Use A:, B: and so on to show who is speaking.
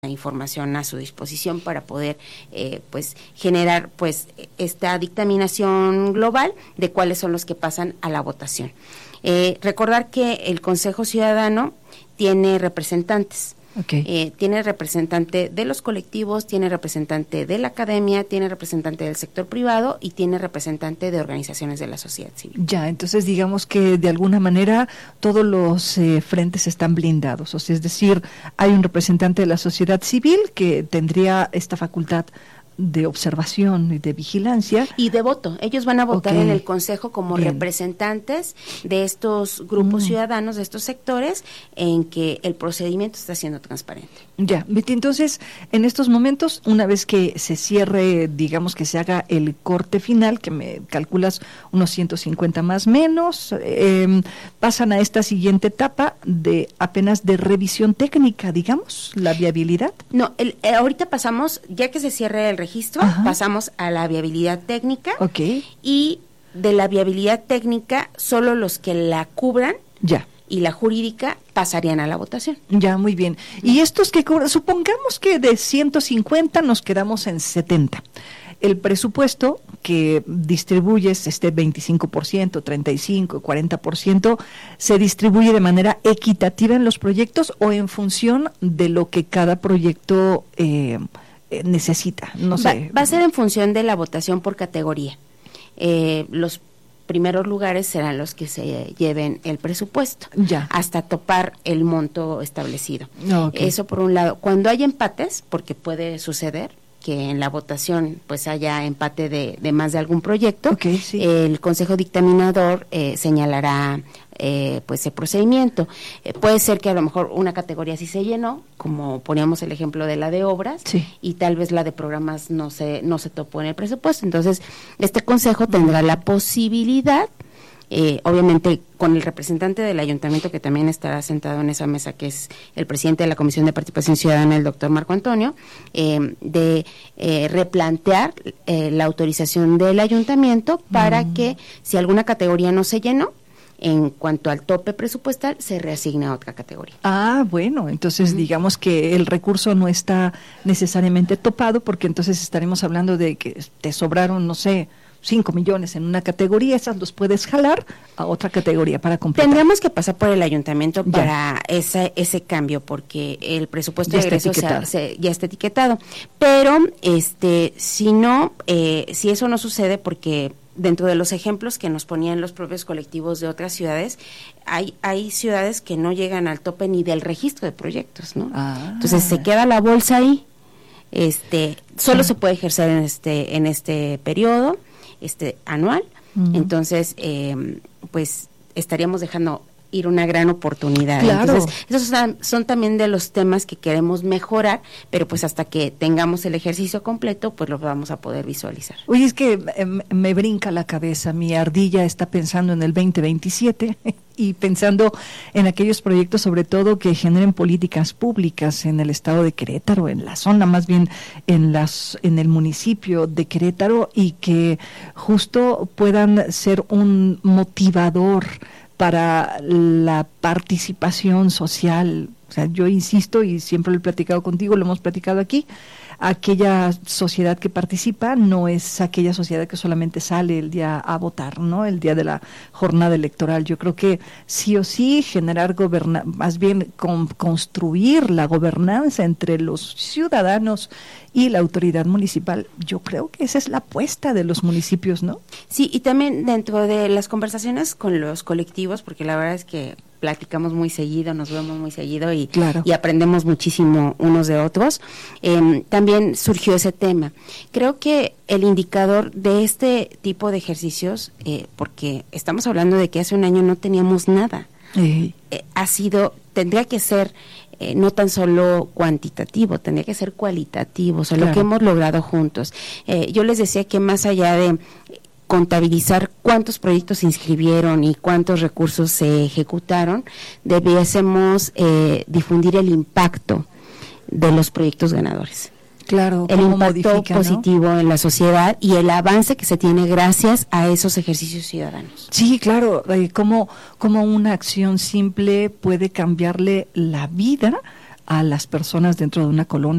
A: información a su disposición para poder pues generar pues esta dictaminación global de cuáles son los que pasan a la votación. Recordar que el Consejo Ciudadano tiene representantes.
B: Okay.
A: Tiene representante de los colectivos, tiene representante de la academia, tiene representante del sector privado y tiene representante de organizaciones de la sociedad civil.
B: Ya, entonces digamos que de alguna manera todos los frentes están blindados, o sea, es decir, hay un representante de la sociedad civil que tendría esta facultad de observación y de vigilancia.
A: Y de voto. Ellos van a votar
B: Okay.
A: en el Consejo como
B: Bien.
A: representantes de estos grupos ciudadanos, de estos sectores, en que el procedimiento está siendo transparente.
B: Ya, Betty, entonces, en estos momentos, una vez que se cierre, digamos que se haga el corte final, que me calculas unos 150 más menos, pasan a esta siguiente etapa de apenas de revisión técnica, digamos, la viabilidad.
A: No, ahorita pasamos, ya que se cierre el registro,
B: Ajá.
A: pasamos a la viabilidad técnica.
B: Ok,
A: Y de la viabilidad técnica, solo los que la cubran
B: ya.
A: y la jurídica pasarían a la votación.
B: Ya, muy bien. Y estos que cobran, supongamos que de 150 nos quedamos en 70. El presupuesto que distribuyes, 25%, 35%, 40%, ¿se distribuye de manera equitativa en los proyectos o en función de lo que cada proyecto necesita? No sé.
A: Va a ser en función de la votación por categoría. Los primeros lugares serán los que se lleven el presupuesto,
B: Ya.
A: hasta topar el monto establecido.
B: Okay.
A: Eso por un lado. Cuando hay empates, porque puede suceder que en la votación pues haya empate de más de algún proyecto,
B: Okay, sí.
A: el Consejo Dictaminador señalará pues el procedimiento. Puede ser que a lo mejor una categoría sí se llenó, como poníamos el ejemplo de la de obras,
B: Sí.
A: y tal vez la de programas no se topó en el presupuesto. Entonces, este consejo tendrá la posibilidad, obviamente con el representante del ayuntamiento que también estará sentado en esa mesa, que es el presidente de la Comisión de Participación Ciudadana, el doctor Marco Antonio, de replantear la autorización del ayuntamiento para que si alguna categoría no se llenó, en cuanto al tope presupuestal, se reasigna a otra categoría.
B: Ah, bueno, entonces digamos que el recurso no está necesariamente topado, porque entonces estaremos hablando de que te sobraron, no sé, 5 millones en una categoría, esas los puedes jalar a otra categoría para completar.
A: Tendremos que pasar por el ayuntamiento
B: Ya.
A: para ese cambio, porque el presupuesto
B: Ya
A: de
B: está
A: egresos
B: etiquetado.
A: ya está etiquetado. Pero si no, si eso no sucede, porque dentro de los ejemplos que nos ponían los propios colectivos de otras ciudades, hay ciudades que no llegan al tope ni del registro de proyectos, ¿no?
B: Ah.
A: Entonces se queda la bolsa ahí. Solo se puede ejercer en este periodo anual. Entonces pues estaríamos dejando ir una gran oportunidad.
B: Claro.
A: Entonces, esos son también de los temas que queremos mejorar, pero pues hasta que tengamos el ejercicio completo, pues lo vamos a poder visualizar.
B: Oye, es que me brinca la cabeza, mi ardilla está pensando en el 2027 y pensando en aquellos proyectos sobre todo que generen políticas públicas en el estado de Querétaro, en la zona más bien en el municipio de Querétaro, y que justo puedan ser un motivador para la participación social. O sea, yo insisto, y siempre lo he platicado contigo, lo hemos platicado aquí, aquella sociedad que participa no es aquella sociedad que solamente sale el día a votar, ¿no? El día de la jornada electoral. Yo creo que sí o sí generar más bien construir la gobernanza entre los ciudadanos y la autoridad municipal. Yo creo que esa es la apuesta de los municipios, ¿no?
A: Sí, y también dentro de las conversaciones con los colectivos, porque la verdad es que platicamos muy seguido, nos vemos muy seguido y,
B: Claro.
A: y aprendemos muchísimo unos de otros, también surgió ese tema. Creo que el indicador de este tipo de ejercicios, porque estamos hablando de que hace un año no teníamos nada, tendría que ser no tan solo cuantitativo, tendría que ser cualitativo, o sea,
B: Claro.
A: lo que hemos logrado juntos. Yo les decía que más allá de contabilizar cuántos proyectos se inscribieron y cuántos recursos se ejecutaron, debiésemos difundir el impacto de los proyectos ganadores.
B: Claro,
A: El
B: cómo
A: impacto
B: modifica, ¿no?
A: positivo en la sociedad y el avance que se tiene gracias a esos ejercicios ciudadanos.
B: Sí, claro, cómo una acción simple puede cambiarle la vida a las personas dentro de una colonia.